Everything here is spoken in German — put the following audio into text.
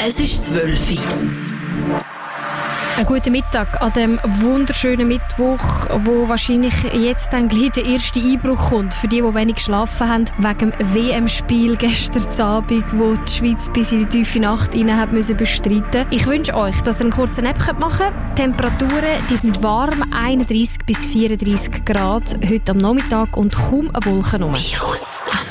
Es ist 12 Uhr. Einen guten Mittag an dem wunderschönen Mittwoch, wo wahrscheinlich jetzt dann gleich der erste Einbruch kommt. Für die wenig geschlafen haben, wegen dem WM-Spiel gestern Abend, wo die Schweiz bis in die tiefe Nacht rein hat müssen bestreiten. Ich wünsche euch, dass ihr einen kurzen Nap machen könnt. Die Temperaturen, die sind warm, 31 bis 34 Grad heute am Nachmittag und kaum eine Wolke rum. Virus am